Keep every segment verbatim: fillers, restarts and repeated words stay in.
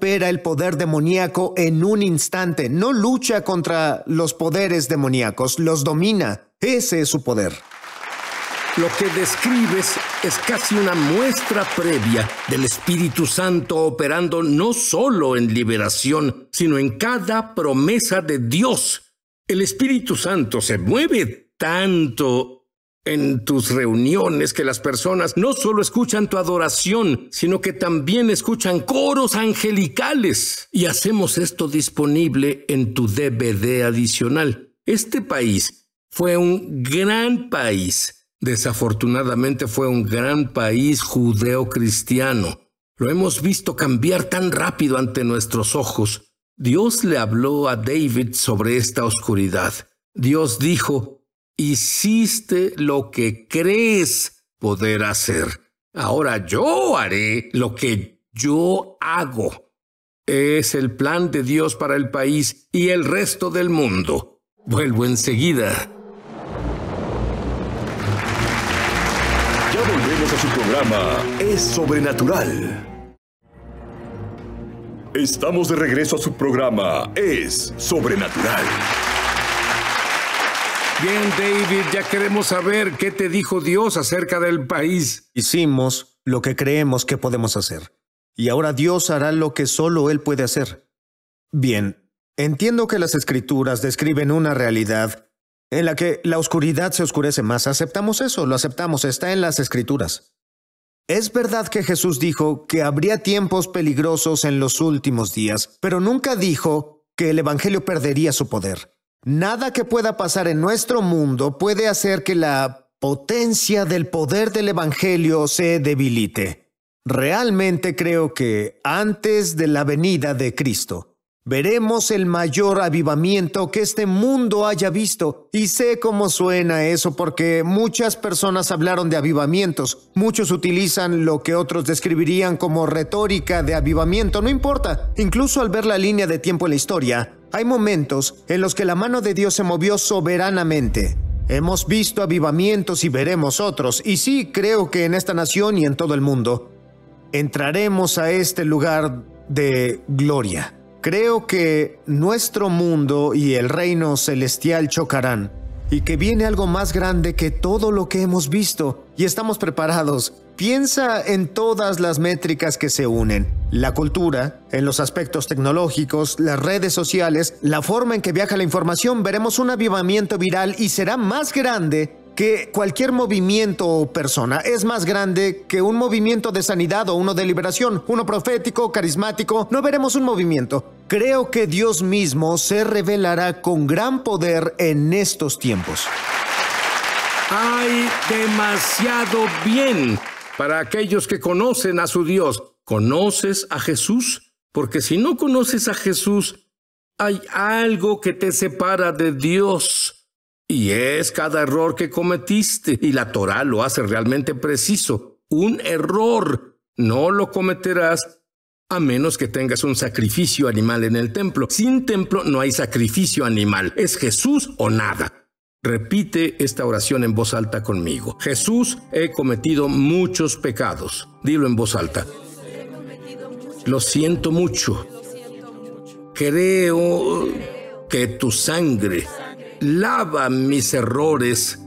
supera el poder demoníaco en un instante. No lucha contra los poderes demoníacos, los domina. Ese es su poder. Lo que describes es casi una muestra previa del Espíritu Santo operando no solo en liberación, sino en cada promesa de Dios. El Espíritu Santo se mueve tanto en tus reuniones que las personas no solo escuchan tu adoración, sino que también escuchan coros angelicales. Y hacemos esto disponible en tu D V D adicional. Este país fue un gran país. Desafortunadamente fue un gran país judeo-cristiano. Lo hemos visto cambiar tan rápido ante nuestros ojos. Dios le habló a David sobre esta oscuridad. Dios dijo: hiciste lo que crees poder hacer. Ahora yo haré lo que yo hago. Es el plan de Dios para el país y el resto del mundo. Vuelvo enseguida. Ya volvemos a su programa Es Sobrenatural. Estamos de regreso a su programa Es Sobrenatural. Bien, David, ya queremos saber qué te dijo Dios acerca del país. Hicimos lo que creemos que podemos hacer. Y ahora Dios hará lo que solo Él puede hacer. Bien, entiendo que las Escrituras describen una realidad en la que la oscuridad se oscurece más. Aceptamos eso, lo aceptamos, está en las Escrituras. Es verdad que Jesús dijo que habría tiempos peligrosos en los últimos días, pero nunca dijo que el Evangelio perdería su poder. Nada que pueda pasar en nuestro mundo puede hacer que la potencia del poder del Evangelio se debilite. Realmente creo que antes de la venida de Cristo, veremos el mayor avivamiento que este mundo haya visto. Y sé cómo suena eso porque muchas personas hablaron de avivamientos. Muchos utilizan lo que otros describirían como retórica de avivamiento. No importa. Incluso al ver la línea de tiempo en la historia, hay momentos en los que la mano de Dios se movió soberanamente. Hemos visto avivamientos y veremos otros. Y sí, creo que en esta nación y en todo el mundo entraremos a este lugar de gloria. Creo que nuestro mundo y el reino celestial chocarán y que viene algo más grande que todo lo que hemos visto y estamos preparados. Piensa en todas las métricas que se unen. La cultura, en los aspectos tecnológicos, las redes sociales, la forma en que viaja la información. Veremos un avivamiento viral y será más grande que cualquier movimiento o persona. Es más grande que un movimiento de sanidad o uno de liberación, uno profético, carismático. No veremos un movimiento. Creo que Dios mismo se revelará con gran poder en estos tiempos. Hay demasiado bien para aquellos que conocen a su Dios. ¿Conoces a Jesús? Porque si no conoces a Jesús, hay algo que te separa de Dios. Y es cada error que cometiste. Y la Torá lo hace realmente preciso. Un error no lo cometerás a menos que tengas un sacrificio animal en el templo. Sin templo no hay sacrificio animal. Es Jesús o nada. Repite esta oración en voz alta conmigo. Jesús, he cometido muchos pecados. Dilo en voz alta. Lo siento mucho. Creo que tu sangre lava mis errores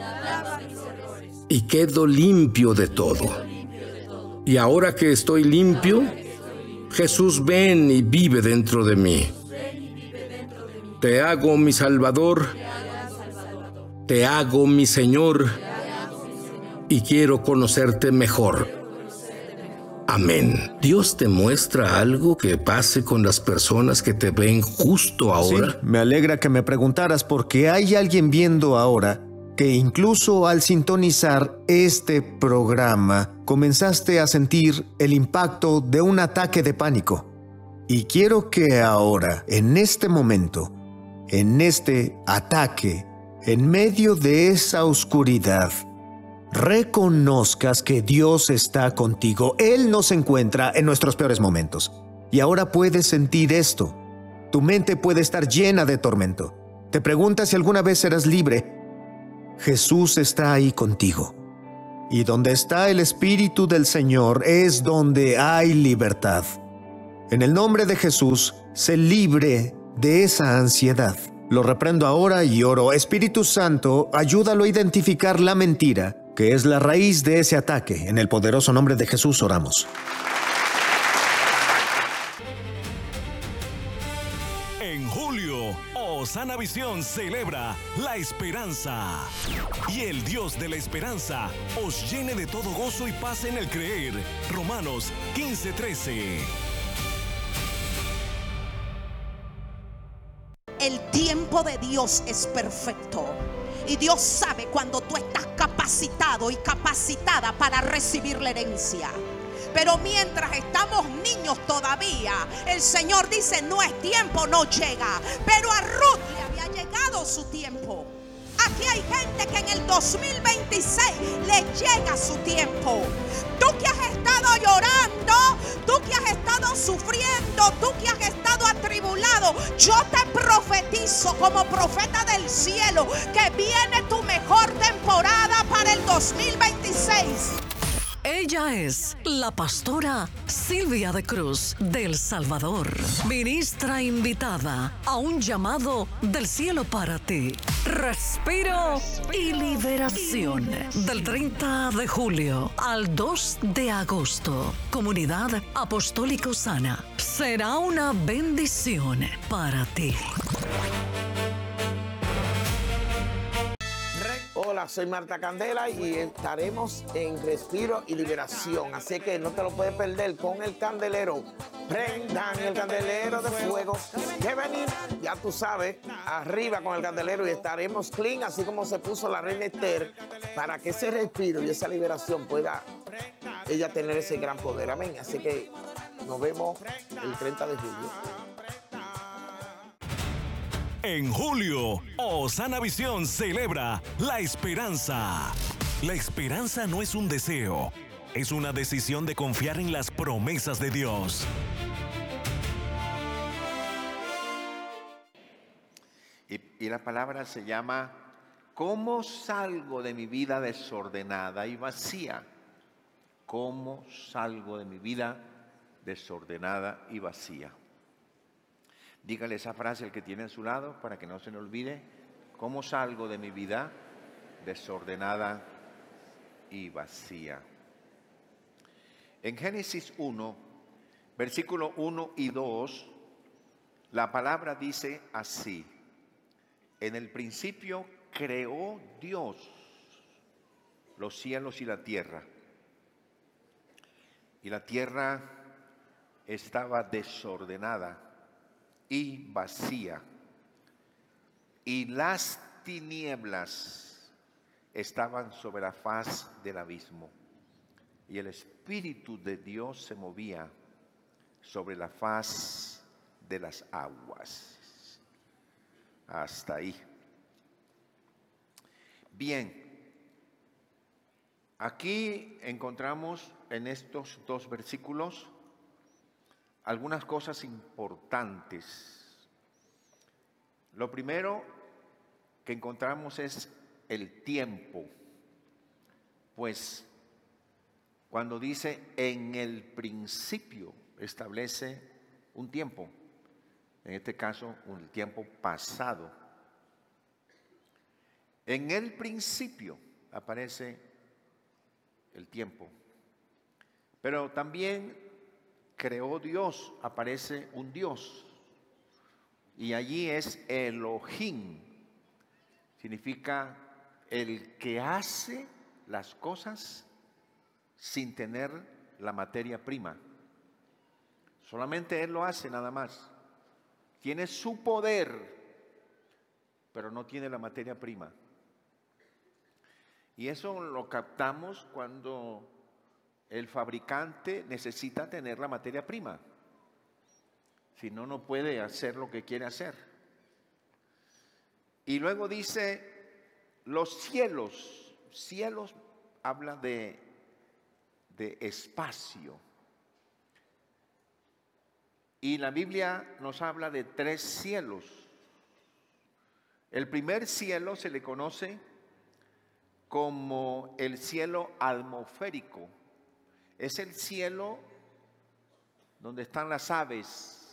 y quedo limpio de todo. Y ahora que estoy limpio, Jesús, ven y vive dentro de mí. Te hago mi Salvador, te hago mi Señor y quiero conocerte mejor. Amén. Dios te muestra algo que pase con las personas que te ven justo ahora. Sí, me alegra que me preguntaras porque hay alguien viendo ahora que incluso al sintonizar este programa comenzaste a sentir el impacto de un ataque de pánico. Y quiero que ahora, en este momento, en este ataque, en medio de esa oscuridad, reconozcas que Dios está contigo. Él nos encuentra en nuestros peores momentos. Y ahora puedes sentir esto. Tu mente puede estar llena de tormento. Te preguntas si alguna vez serás libre. Jesús está ahí contigo. Y donde está el Espíritu del Señor es donde hay libertad. En el nombre de Jesús, sé libre de esa ansiedad. Lo reprendo ahora y oro, Espíritu Santo, ayúdalo a identificar la mentira, que es la raíz de ese ataque. En el poderoso nombre de Jesús oramos. En julio, Osana Visión celebra la esperanza. Y el Dios de la esperanza os llene de todo gozo y paz en el creer. Romanos quince trece. El tiempo de Dios es perfecto. Y Dios sabe cuando tú estás capacitado y capacitada para recibir la herencia. Pero mientras estamos niños todavía, el Señor dice: no es tiempo, no llega. Pero a Ruth le había llegado su tiempo. Aquí hay gente que en el dos mil veintiséis le llega su tiempo. Tú que has estado llorando, tú que has estado sufriendo, tú que has estado atribulado, yo te profetizo como profeta del cielo que viene tu mejor temporada para el dos mil veintiséis. Ella es la pastora Silvia de Cruz del Salvador, ministra invitada a un llamado del cielo para ti. Respiro y liberación. Del treinta de julio al dos de agosto. Comunidad Apostólica Osana. Será una bendición para ti. Hola, soy Marta Candela y estaremos en Respiro y Liberación, así que no te lo puedes perder. Pon el candelero, prendan el candelero de fuego, que venir, ya tú sabes, arriba con el candelero y estaremos clean, así como se puso la reina Esther, para que ese respiro y esa liberación pueda ella tener ese gran poder. Amén. Así que nos vemos el treinta de julio. En julio, Osana Visión celebra la esperanza. La esperanza no es un deseo, es una decisión de confiar en las promesas de Dios. Y, y la palabra se llama ¿cómo salgo de mi vida desordenada y vacía? ¿Cómo salgo de mi vida desordenada y vacía? Dígale esa frase al que tiene a su lado para que no se le olvide. ¿Cómo salgo de mi vida desordenada y vacía? En Génesis uno, versículo uno y dos, la palabra dice así: en el principio creó Dios los cielos y la tierra. Y la tierra estaba desordenada y vacía, y las tinieblas estaban sobre la faz del abismo, y el Espíritu de Dios se movía sobre la faz de las aguas. Hasta ahí. Bien, aquí encontramos en estos dos versículos algunas cosas importantes. Lo primero que encontramos es el tiempo, pues cuando dice en el principio establece un tiempo, en este caso un tiempo pasado. En el principio aparece el tiempo, pero también creó Dios, aparece un Dios, y allí es Elohim, significa el que hace las cosas sin tener la materia prima. Solamente Él lo hace nada más. Tiene su poder, pero no tiene la materia prima. Y eso lo captamos cuando el fabricante necesita tener la materia prima. Si no, no puede hacer lo que quiere hacer. Y luego dice los cielos. Cielos habla de, de espacio. Y la Biblia nos habla de tres cielos. El primer cielo se le conoce como el cielo atmosférico. Es el cielo donde están las aves,